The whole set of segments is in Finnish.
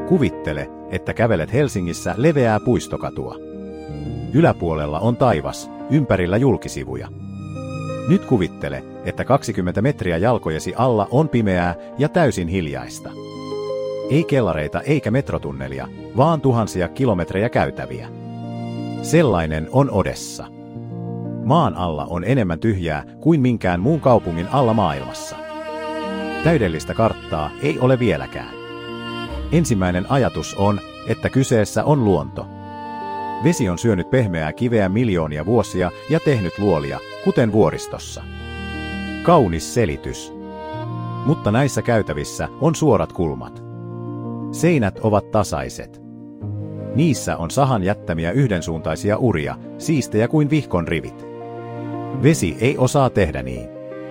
Kuvittele, että kävelet Helsingissä leveää puistokatua. Yläpuolella on taivas, ympärillä julkisivuja. Nyt kuvittele, että 20 metriä jalkojesi alla on pimeää ja täysin hiljaista. Ei kellareita eikä metrotunnelia, vaan tuhansia kilometrejä käytäviä. Sellainen on Odessa. Maan alla on enemmän tyhjää kuin minkään muun kaupungin alla maailmassa. Täydellistä karttaa ei ole vieläkään. Ensimmäinen ajatus on, että kyseessä on luonto. Vesi on syönyt pehmeää kiveä miljoonia vuosia ja tehnyt luolia, kuten vuoristossa. Kaunis selitys. Mutta näissä käytävissä on suorat kulmat. Seinät ovat tasaiset. Niissä on sahan jättämiä yhdensuuntaisia uria, siistejä kuin vihkon rivit. Vesi ei osaa tehdä niin.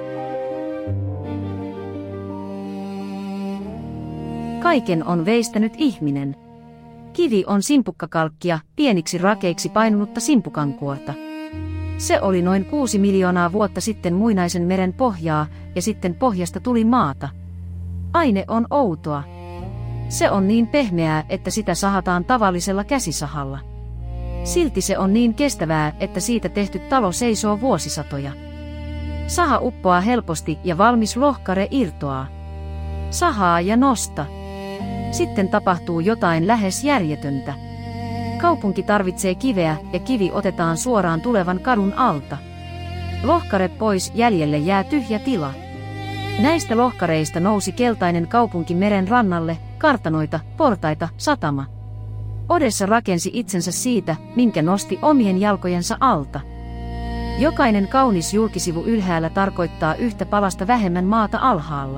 Kaiken on veistänyt ihminen. Kivi on simpukkakalkkia, pieniksi rakeiksi painunutta simpukankuorta. Se oli noin 6 miljoonaa vuotta sitten muinaisen meren pohjaa, ja sitten pohjasta tuli maata. Aine on outoa. Se on niin pehmeää, että sitä sahataan tavallisella käsisahalla. Silti se on niin kestävää, että siitä tehty talo seisoo vuosisatoja. Saha uppoaa helposti ja valmis lohkare irtoaa. Sahaa ja nosta. Sitten tapahtuu jotain lähes järjetöntä. Kaupunki tarvitsee kiveä ja kivi otetaan suoraan tulevan kadun alta. Lohkare pois, jäljelle jää tyhjä tila. Näistä lohkareista nousi keltainen kaupunki meren rannalle, kartanoita, portaita, satama. Odessa rakensi itsensä siitä, minkä nosti omien jalkojensa alta. Jokainen kaunis julkisivu ylhäällä tarkoittaa yhtä palasta vähemmän maata alhaalla.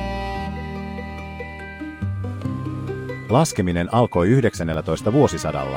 Laskeminen alkoi 19. vuosisadalla,